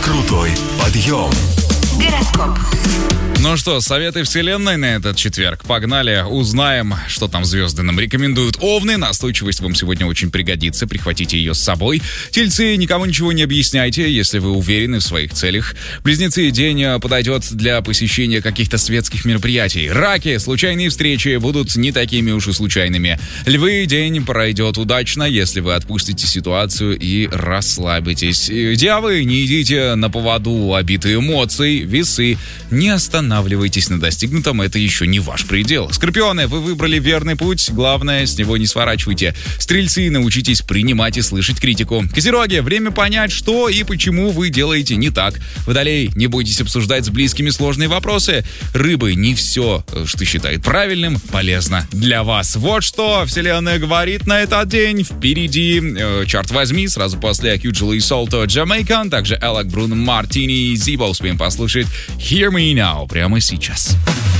Крутой подъем. Гороскоп. Ну что, советы вселенной на этот четверг. Погнали, узнаем, что там звезды нам рекомендуют. Овны, настойчивость вам сегодня очень пригодится, прихватите ее с собой. Тельцы, никому ничего не объясняйте, если вы уверены в своих целях. Близнецы, день подойдет для посещения каких-то светских мероприятий. Раки, случайные встречи будут не такими уж и случайными. Львы, день пройдет удачно, если вы отпустите ситуацию и расслабитесь. Девы, не идите на поводу обиты эмоций. Весы, не останавливайтесь на достигнутом, это еще не ваш предел. Скорпионы, вы выбрали верный путь, главное, с него не сворачивайте. Стрельцы, научитесь принимать и слышать критику. Козероги, время понять, что и почему вы делаете не так. Водолей, не бойтесь обсуждать с близкими сложные вопросы. Рыбы, не все, что считает правильным, полезно для вас. Вот что вселенная говорит на этот день. Впереди, черт возьми, сразу после Acugelo и Salto Jamaican, также Alec Bruno Martini и Zebo успеем послушать Hear Me Now прямо сейчас.